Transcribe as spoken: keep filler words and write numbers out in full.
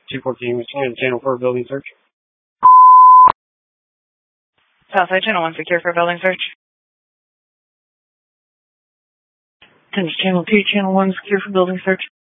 two fourteen, channel for a building search. Southside Channel one, secure for building search. Channel two, Channel one, secure for building search.